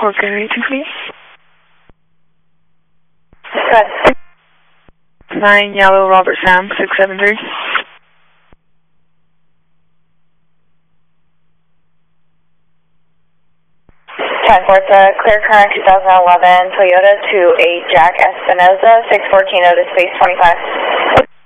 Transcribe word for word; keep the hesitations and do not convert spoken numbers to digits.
Okay, please. Good. Nine Yellow Robert Sam, six seven three. ten four, it's a clear current two thousand eleven Toyota to a Jack Espinoza, six fourteen Otis Space twenty-five.